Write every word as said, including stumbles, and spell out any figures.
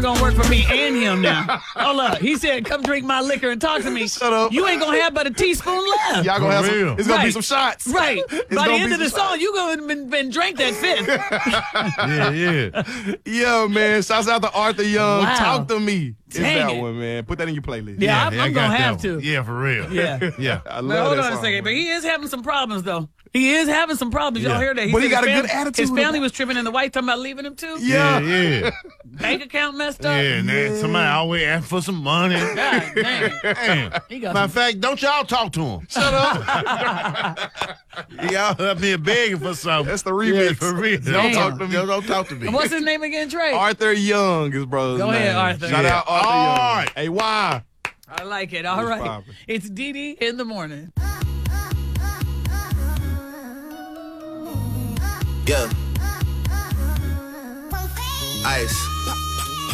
gonna work for me and him now. Hold up. He said, come drink my liquor and talk to me. Shut up. You ain't gonna have but a teaspoon left. Y'all gonna have For some, real. it's gonna be Right. some shots. Right. It's By the gonna end be of the some song, shots. you gonna been, been drank that fifth. Yeah, yeah. Yeah, man. Shouts out to Arthur Young. Wow. Talk to me. It's Dang that it. one, man. Put that in your playlist. Yeah, I'm, I I'm got gonna that have one. to. Yeah, for real. Yeah. Yeah. I love Now, hold that on a song, second, but man. he is having some problems though. He is having some problems. Y'all Yeah. hear that? But he said got his a good fam- attitude His family about it. was tripping, and the wife talking about leaving him too. Yeah. Yeah, yeah. Bank account messed Yeah, up. and then somebody always ask for some money. God dang. Damn. He got Matter some- of fact, don't y'all talk to him. Shut up. Y'all up here begging for something. That's the Yeah, remix. for real. Don't Don't Damn. talk to me. Don't talk to me. What's his name again, Trey? Arthur Young is brother's Go name. ahead, Arthur. Shout Yeah. out Arthur All Young. right. Hey, why? I like it. All What's right. poppin'? It's Dee Dee in the morning. Yeah. Ice.